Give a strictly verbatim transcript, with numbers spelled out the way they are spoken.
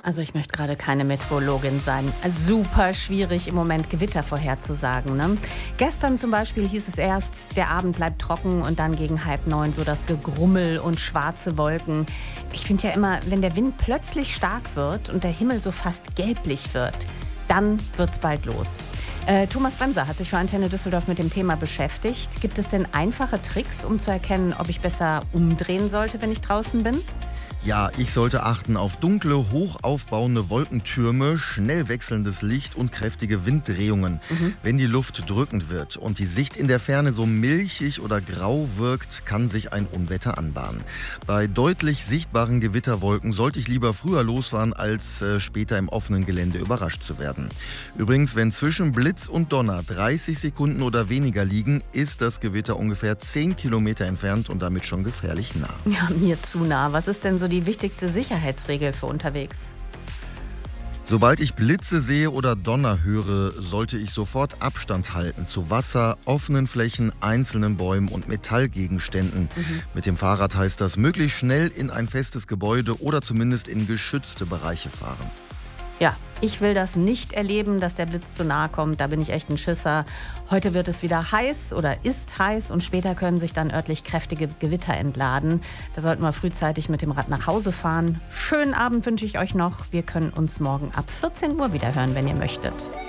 Also ich möchte gerade keine Meteorologin sein. Super schwierig im Moment Gewitter vorherzusagen. Ne? Gestern zum Beispiel hieß es erst, der Abend bleibt trocken und dann gegen halb neun so das Gegrummel und schwarze Wolken. Ich finde ja immer, wenn der Wind plötzlich stark wird und der Himmel so fast gelblich wird, dann wird's bald los. Äh, Thomas Bremser hat sich für Antenne Düsseldorf mit dem Thema beschäftigt. Gibt es denn einfache Tricks, um zu erkennen, ob ich besser umdrehen sollte, wenn ich draußen bin? Ja, ich sollte achten auf dunkle, hoch aufbauende Wolkentürme, schnell wechselndes Licht und kräftige Winddrehungen. Mhm. Wenn die Luft drückend wird und die Sicht in der Ferne so milchig oder grau wirkt, kann sich ein Unwetter anbahnen. Bei deutlich sichtbaren Gewitterwolken sollte ich lieber früher losfahren, als äh, später im offenen Gelände überrascht zu werden. Übrigens, wenn zwischen Blitz und Donner dreißig Sekunden oder weniger liegen, ist das Gewitter ungefähr zehn Kilometer entfernt und damit schon gefährlich nah. Ja, mir zu nah. Was ist denn so die wichtigste Sicherheitsregel für unterwegs? Sobald ich Blitze sehe oder Donner höre, sollte ich sofort Abstand halten zu Wasser, offenen Flächen, einzelnen Bäumen und Metallgegenständen. Mhm. Mit dem Fahrrad heißt das, möglichst schnell in ein festes Gebäude oder zumindest in geschützte Bereiche fahren. Ja, ich will das nicht erleben, dass der Blitz zu nahe kommt. Da bin ich echt ein Schisser. Heute wird es wieder heiß oder ist heiß und später können sich dann örtlich kräftige Gewitter entladen. Da sollten wir frühzeitig mit dem Rad nach Hause fahren. Schönen Abend wünsche ich euch noch. Wir können uns morgen ab vierzehn Uhr wieder hören, wenn ihr möchtet.